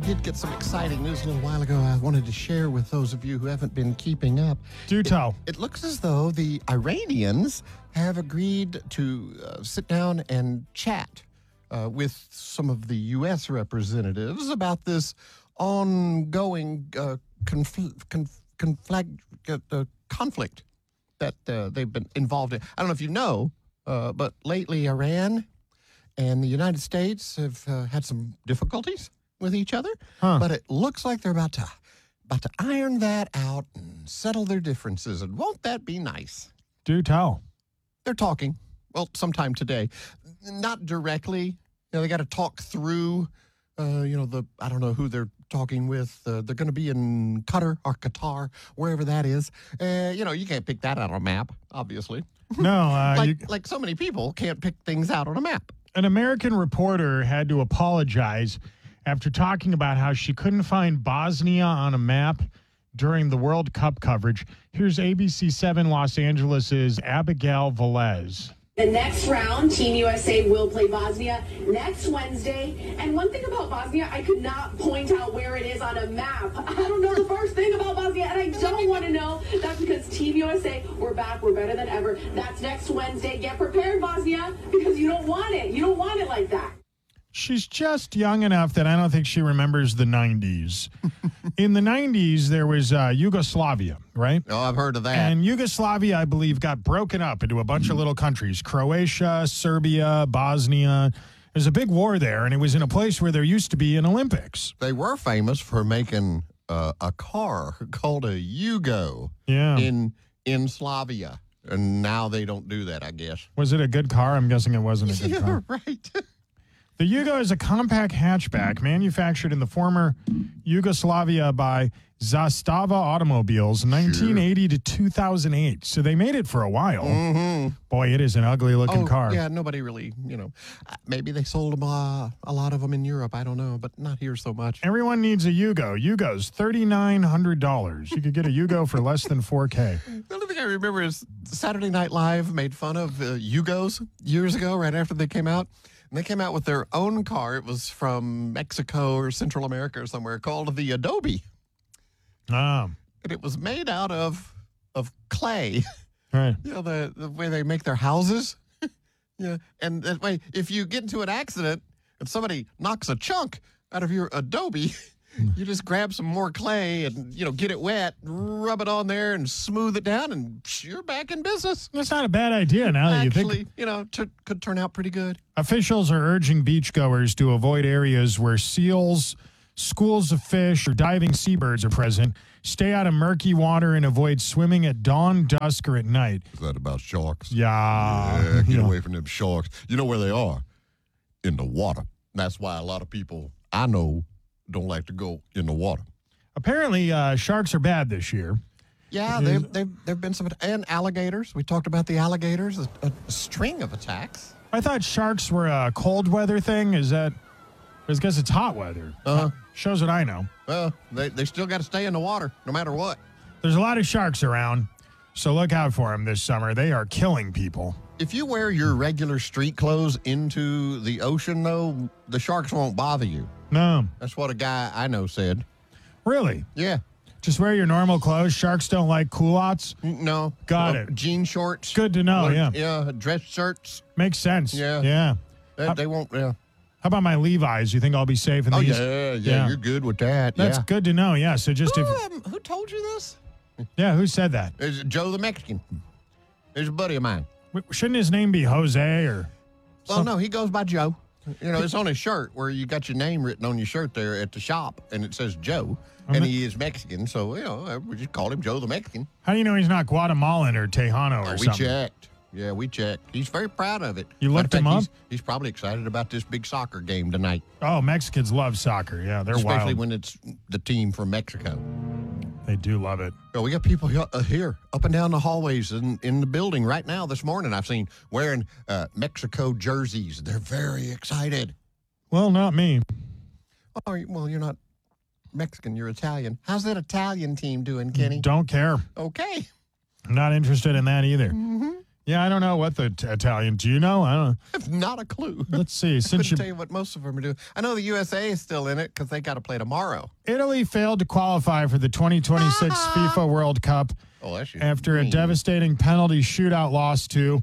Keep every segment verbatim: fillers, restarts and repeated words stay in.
did get some exciting news a little while ago I wanted to share with those of you who haven't been keeping up. Do tell. It, it looks as though the Iranians have agreed to uh, sit down and chat uh, with some of the U S representatives about this ongoing uh, confl- conf- conflag- uh, conflict that uh, they've been involved in. I don't know if you know, uh, but lately Iran and the United States have uh, had some difficulties with each other, huh. but it looks like they're about to about to iron that out and settle their differences. And won't that be nice? Do tell. They're talking. Well, sometime today, not directly. You know, they got to talk through. Uh, you know, the I don't know who they're talking with. Uh, they're going to be in Qatar or Qatar, wherever that is. Uh, you know, you can't pick that out on a map, obviously. No, uh, like you, like so many people can't pick things out on a map. An American reporter had to apologize after talking about how she couldn't find Bosnia on a map during the World Cup coverage. Here's A B C seven Los Angeles' Abigail Velez. The next round, Team U S A will play Bosnia next Wednesday. And one thing about Bosnia, I could not point out where it is on a map. I don't know the first thing about Bosnia, and I don't want to know. That's because Team U S A, we're back, we're better than ever. That's next Wednesday. Get prepared, Bosnia, because you don't want it. You don't want it like that. She's just young enough that I don't think she remembers the nineties. In the nineties, there was uh, Yugoslavia, right? Oh, I've heard of that. And Yugoslavia, I believe, got broken up into a bunch of little countries. Croatia, Serbia, Bosnia. There's a big war there, and it was in a place where there used to be an Olympics. They were famous for making uh, a car called a Yugo Yeah. in in Slavia. And now they don't do that, I guess. Was it a good car? I'm guessing it wasn't a good Yeah, car. right. The Yugo is a compact hatchback manufactured in the former Yugoslavia by Zastava Automobiles, nineteen eighty to two thousand eight. So they made it for a while. Mm-hmm. Boy, it is an ugly-looking Oh, car. yeah, nobody really, you know. uh, Maybe they sold them, uh, a lot of them in Europe. I don't know, but not here so much. Everyone needs a Yugo. Yugo's thirty-nine hundred dollars. You could get a Yugo for less than four K. The only thing I remember is Saturday Night Live made fun of uh, Yugos years ago, right after they came out. And they came out with their own car. It was from Mexico or Central America or somewhere, called the Adobe. Ah, And it was made out of of clay. right. You know, the, the way they make their houses. Yeah. And that way, if you get into an accident and somebody knocks a chunk out of your Adobe, you just grab some more clay and, you know, get it wet, rub it on there and smooth it down, and psh, you're back in business. That's not a bad idea now that you Actually, think. you know, t- could turn out pretty good. Officials are urging beachgoers to avoid areas where seals, schools of fish, or diving seabirds are present. Stay out of murky water and avoid swimming at dawn, dusk, or at night. Is that about sharks? Yeah. Yeah, get Yeah. away from them sharks. You know where they are? In the water. That's why a lot of people I know don't like to go in the water. Apparently, uh, sharks are bad this year. Yeah, It is- they've, they've, there've been some, and alligators. We talked about the alligators, a, a string of attacks. I thought sharks were a cold weather thing. Is that? I guess it's hot weather. Uh-huh. Shows what I know. Well, they, they still got to stay in the water, no matter what. There's a lot of sharks around, so look out for them this summer. They are killing people. If you wear your regular street clothes into the ocean, though, the sharks won't bother you. No. That's what a guy I know said. Really? Yeah. Just wear your normal clothes. Sharks don't like culottes. N- No. Got No, it. Jean shorts. Good to know, Like, yeah. Yeah, dress shirts. Makes sense. Yeah. Yeah. They, How- they won't, yeah. How about my Levi's? You think I'll be safe in Oh, these? yeah, yeah, Yeah. you're good with that. That's yeah. good to know. Yeah. So just if. Who, um, who told you this? Yeah. Who said that? It's Joe the Mexican. He's a buddy of mine. W- Shouldn't his name be Jose or? Well, some- no, he goes by Joe. You know, it's on his shirt where you got your name written on your shirt there at the shop, and it says Joe, and he is Mexican, so, you know, we just call him Joe the Mexican. How do you know he's not Guatemalan or Tejano or Oh, we something? checked. Yeah, we checked. He's very proud of it. You Matter looked of him fact, up? He's, he's probably excited about this big soccer game tonight, Oh, Mexicans love soccer. Yeah, they're especially wild. when it's the team from Mexico. They do love it. Well, we got people here, uh, here up and down the hallways in, in the building right now this morning. I've seen wearing uh, Mexico jerseys. They're very excited. Well, not me. Oh, well, you're not Mexican. You're Italian. How's that Italian team doing, Kenny? Don't care. Okay. I'm not interested in that either. Yeah, I don't know what the t- Italian. Do you know? I don't know. I have not a clue. Let's see. I Since couldn't you, tell you what most of them are doing. I know the U S A is still in it because they got to play tomorrow. Italy failed to qualify for the twenty twenty-six FIFA World Cup Oh, that's after a devastating penalty shootout loss to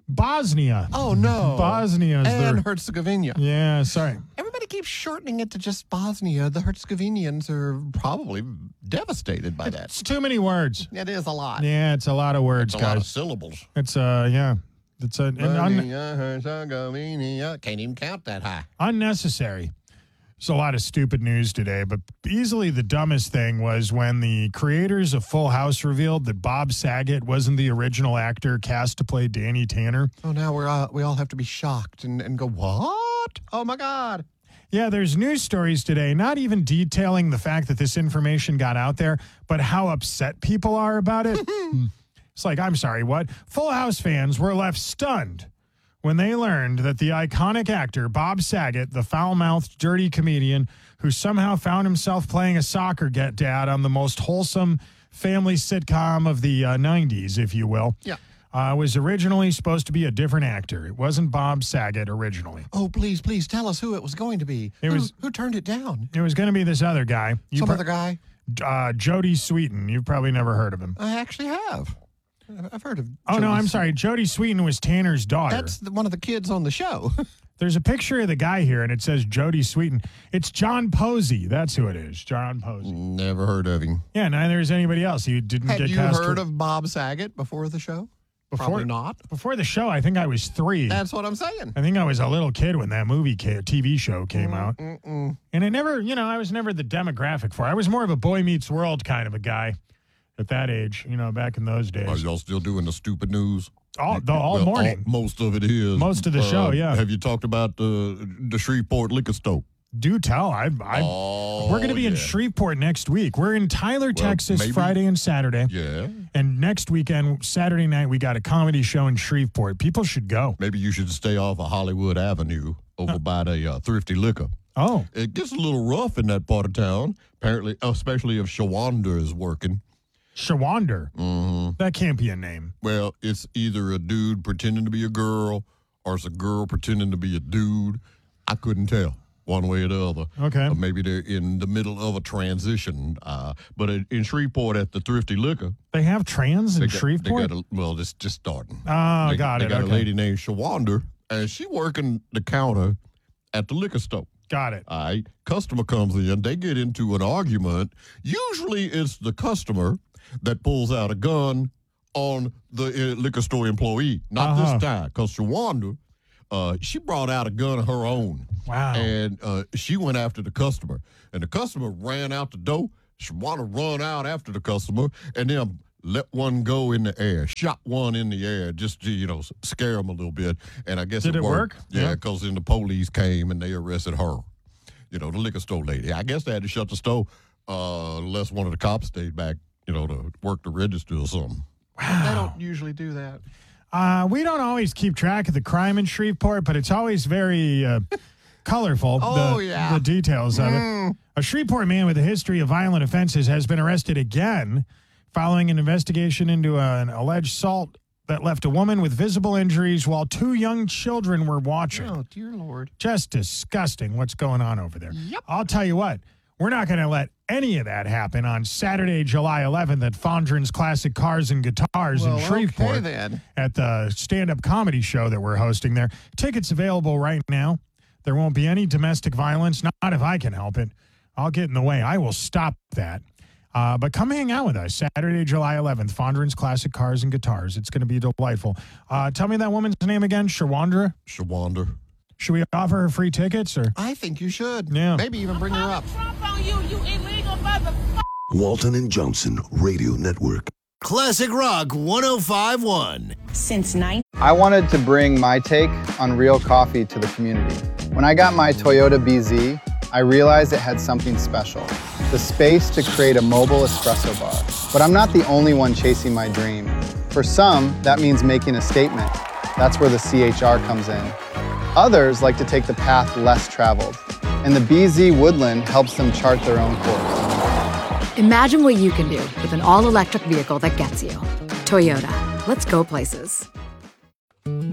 Bosnia. Oh, no. Bosnia is and their. Herzegovina. Yeah, sorry. Everybody keeps shortening it to just Bosnia. The Herzegovinians are probably devastated by that. It's too many words. It is a lot. Yeah, it's a lot of words, It's a guys. lot of syllables. It's uh, yeah, it's a, an un- Bosnia, Herzegovina. Can't even count that high. unnecessary. There's a lot of stupid news today, but easily the dumbest thing was when the creators of Full House revealed that Bob Saget wasn't the original actor cast to play Danny Tanner. Oh, now we're uh, we all have to be shocked and, and go, what? Oh, my God. Yeah, there's news stories today, not even detailing the fact that this information got out there, but how upset people are about it. It's like, I'm sorry, what? Full House fans were left stunned when they learned that the iconic actor Bob Saget, the foul-mouthed, dirty comedian who somehow found himself playing a soccer get dad on the most wholesome family sitcom of the uh, nineties, if you will, Yeah. uh, was originally supposed to be a different actor. It wasn't Bob Saget originally. Oh, please, please tell us who it was going to be. It who, was- who turned it down? It was going to be this other guy. You Some pro- other guy? uh, Jodie Sweetin. You've probably never heard of him. I actually have. I've heard of. Oh, no, Jodie I'm Sweetin. sorry. Jodie Sweetin was Tanner's daughter. That's the, one of the kids on the show. There's a picture of the guy here, and it says Jodie Sweetin. It's John Posey. That's who it is, John Posey. Never heard of him. Yeah, neither is anybody else. He didn't Had get you cast heard for- of Bob Saget before the show? Before- Probably not. Before the show, I think I was three. That's what I'm saying. I think I was a little kid when that movie, ca- T V show came out. Mm-mm. And I never, you know, I was never the demographic for it. I was more of a Boy Meets World kind of a guy at that age, you know, back in those Are days. y'all still doing the stupid news? All, the, all Well, morning. most of it is. Most of the show, yeah. Have you talked about the the Shreveport liquor store? Do tell. I, I, Oh, we're going to be in yeah. Shreveport next week. We're in Tyler, Texas, maybe- Friday and Saturday. Yeah. And next weekend, Saturday night, we got a comedy show in Shreveport. People should go. Maybe you should stay off of Hollywood Avenue over by the uh, Thrifty Liquor. Oh, It gets a little rough in that part of town, apparently, especially if Shawanda is working. Shawander. Mm-hmm. That can't be a name. Well, it's either a dude pretending to be a girl or it's a girl pretending to be a dude. I couldn't tell one way or the other. Okay. Or maybe they're in the middle of a transition. Uh, but in, in Shreveport at the Thrifty Liquor, They have trans in they got, Shreveport? they got a, well, it's just starting. Oh, they, got they it. got Okay. a lady named Shawanda, and she working the counter at the liquor store. Got it. All right. Customer comes in. They get into an argument. Usually it's the customer that pulls out a gun on the uh, liquor store employee. Not Uh-huh. this time, because Shawanda, uh, she brought out a gun of her own. Wow. And uh, she went after the customer. And the customer ran out the door. Shawanda run out after the customer and then let one go in the air, shot one in the air just to, you know, scare him a little bit. And I guess Did it worked. work? Yeah, Yeah. because then the police came and they arrested her. You know, the liquor store lady. I guess they had to shut the store uh, unless one of the cops stayed back, you know, to work the register or something. Wow. They don't usually do that. Uh, we don't always keep track of the crime in Shreveport, but it's always very uh, colorful. Oh, the, yeah. The details of Mm. it. A Shreveport man with a history of violent offenses has been arrested again following an investigation into an alleged assault that left a woman with visible injuries while two young children were watching. Oh, dear Lord. Just disgusting what's going on over there. Yep. I'll tell you what, we're not going to let any of that happen on Saturday, July eleventh at Fondren's Classic Cars and Guitars Well, in Shreveport okay then. at the stand-up comedy show that we're hosting there. Tickets available right now. There won't be any domestic violence, not if I can help it. I'll get in the way. I will stop that. Uh, but come hang out with us Saturday, July eleventh, Fondren's Classic Cars and Guitars. It's going to be delightful. Uh, tell me that woman's name again, Shawandra. Shawanda. Should we offer her free tickets or? I think you should. Yeah. Maybe even bring her up. Trump on you, you illegal motherfucker. Walton and Johnson Radio Network. Classic Rock one oh five point one. Since nine. I wanted to bring my take on real coffee to the community. When I got my Toyota B Z, I realized it had something special, the space to create a mobile espresso bar. But I'm not the only one chasing my dream. For some, that means making a statement. That's where the C H R comes in. Others like to take the path less traveled, and the B Z Woodland helps them chart their own course. Imagine what you can do with an all-electric vehicle that gets you. Toyota. Let's go places.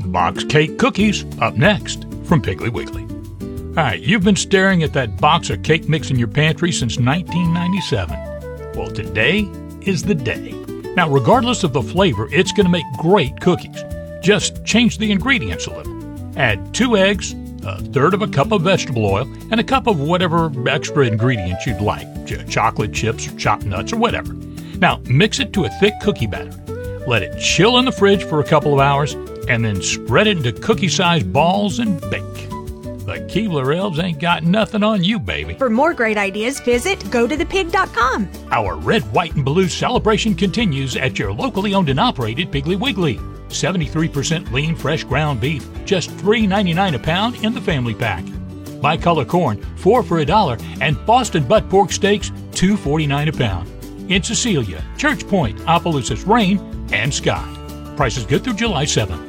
Box cake cookies up next from Piggly Wiggly. All right, you've been staring at that box of cake mix in your pantry since nineteen ninety-seven. Well, today is the day. Now, regardless of the flavor, it's going to make great cookies. Just change the ingredients a little. Add two eggs, a third of a cup of vegetable oil, and a cup of whatever extra ingredients you'd like, ch- chocolate chips, or chopped nuts, or whatever. Now, mix it to a thick cookie batter. Let it chill in the fridge for a couple of hours, and then spread it into cookie-sized balls and bake. The Keebler Elves ain't got nothing on you, baby. For more great ideas, visit go to the pig dot com. Our red, white, and blue celebration continues at your locally owned and operated Piggly Wiggly. seventy-three percent lean, fresh ground beef, just three ninety-nine a pound in the family pack. Bicolor corn, four for a dollar, and Boston butt pork steaks, two forty-nine a pound. In Cecilia, Church Point, Opelousas, Rain, and Scott. Prices good through July seventh.